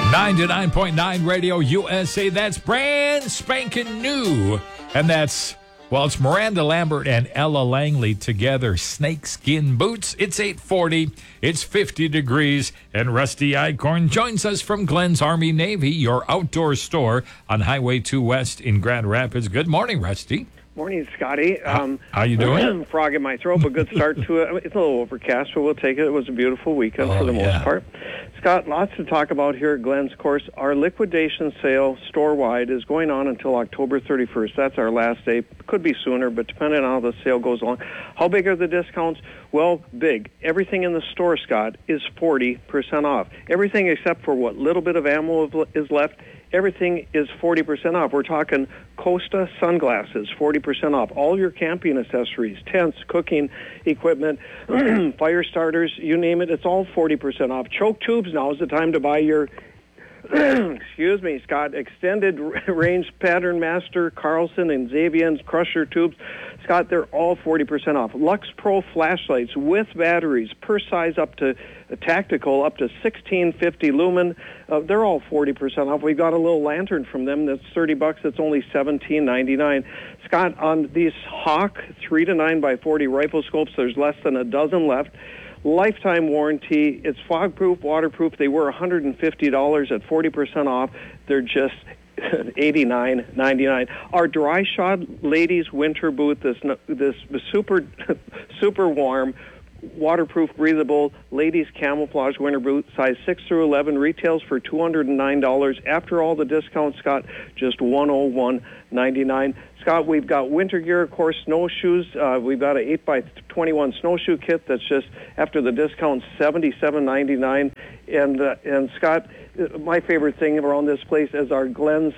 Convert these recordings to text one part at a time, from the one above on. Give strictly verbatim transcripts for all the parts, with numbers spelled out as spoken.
ninety-nine point nine Radio U S A. That's brand spanking new. And that's, well, it's Miranda Lambert and Ella Langley together. Snakeskin boots. It's eight forty. It's fifty degrees. And Rusty Eichhorn joins us from Glenn's Army Navy, your outdoor store on Highway two West in Grand Rapids. Good morning, Rusty. Morning, Scotty. Um, how, how you doing? Frog in my throat, but good start to it. It's a little overcast, but we'll take it. It was a beautiful weekend oh, for the yeah. most part. Scott, lots to talk about here at Glenn's. Of course, our liquidation sale store-wide is going on until October thirty-first. That's our last day. Could be sooner, but depending on how the sale goes along. How big are the discounts? Well, big. Everything in the store, Scott, is forty percent off. Everything except for what little bit of ammo is left. Everything is forty percent off. We're talking Costa sunglasses, forty percent off. All your camping accessories, tents, cooking equipment, fire starters, you name it, it's all forty percent off. Choke tubes, now is the time to buy your, excuse me, Scott, extended range Pattern Master, Carlson, and Xavier's Crusher tubes. Scott, they're all forty percent off. Lux Pro flashlights with batteries per size up to a tactical up to sixteen fifty lumen. Uh, they're all forty percent off. We've got a little lantern from them that's thirty bucks. It's only seventeen ninety-nine. Scott, on these Hawk three to nine by forty rifle scopes, there's less than a dozen left. Lifetime warranty. It's fog-proof, waterproof. They were one hundred fifty dollars at forty percent off. They're just eighty-nine ninety-nine. Our dry shod ladies winter boot, this this super super warm, waterproof, breathable ladies camouflage winter boot, size six through eleven, retails for two hundred nine dollars. After all the discounts, Scott, just one hundred one ninety-nine. Scott, we've got winter gear, of course, snowshoes. Uh, we've got an eight by twenty-one snowshoe kit that's just, after the discount, seventy-seven ninety-nine. And, uh, and Scott, my favorite thing around this place is our Glenn's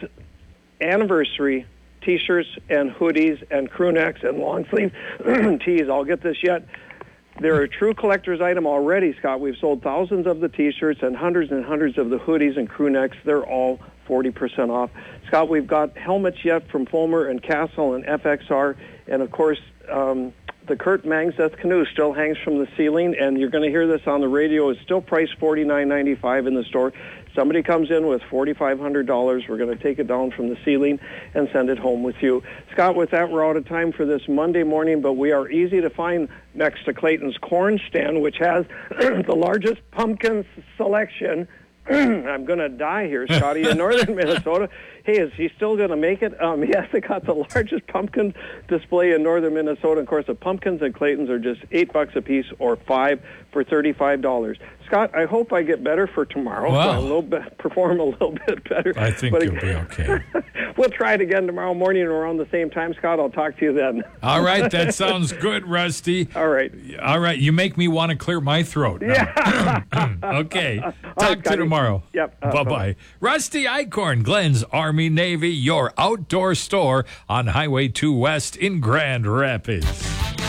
anniversary T-shirts and hoodies and crew necks and long sleeve tees. I'll get this yet. They're a true collector's item already, Scott. We've sold thousands of the T-shirts and hundreds and hundreds of the hoodies and crew necks. They're all forty percent off. Scott, we've got helmets yet from Fulmer and Castle and F X R. And, of course, um, the Kurt Mangseth canoe still hangs from the ceiling, and you're going to hear this on the radio. It's still priced forty-nine ninety-five in the store. Somebody comes in with forty-five hundred dollars. We're going to take it down from the ceiling and send it home with you. Scott, with that, we're out of time for this Monday morning, but we are easy to find next to Clayton's Corn Stand, which has the largest pumpkin selection. I'm going to die here, Scotty, in northern Minnesota. Hey, is he still going to make it? Um, yes, they got the largest pumpkin display in northern Minnesota. Of course, the pumpkins at Clayton's are just eight bucks a piece or five for thirty-five dollars. Scott, I hope I get better for tomorrow. Wow. So a little bit, perform a little bit better. I think but you'll be okay. We'll try it again tomorrow morning around the same time, Scott. I'll talk to you then. All right, that sounds good, Rusty. All right. All right, you make me want to clear my throat now. Yeah. Okay, talk right, to you tomorrow. Yep. Uh, Bye-bye. bye-bye. Rusty Eichhorn, Glenn's Army Navy, your outdoor store on Highway two West in Grand Rapids.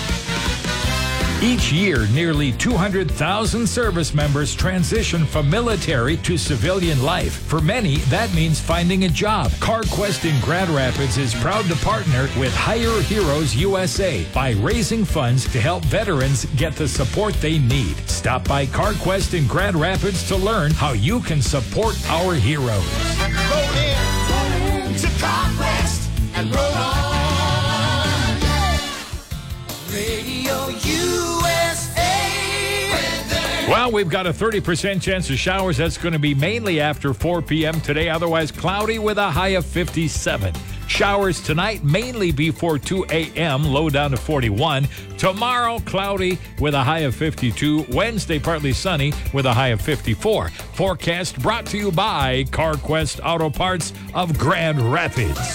Each year, nearly two hundred thousand service members transition from military to civilian life. For many, that means finding a job. CarQuest in Grand Rapids is proud to partner with Hire Heroes U S A by raising funds to help veterans get the support they need. Stop by CarQuest in Grand Rapids to learn how you can support our heroes. Roll in, roll in to CarQuest and roll on. Radio U S A. Well, we've got a thirty percent chance of showers. That's going to be mainly after four p.m. today. Otherwise, cloudy with a high of fifty-seven. Showers tonight, mainly before two a.m., low down to forty-one. Tomorrow, cloudy with a high of fifty-two. Wednesday, partly sunny with a high of fifty-four. Forecast brought to you by CarQuest Auto Parts of Grand Rapids.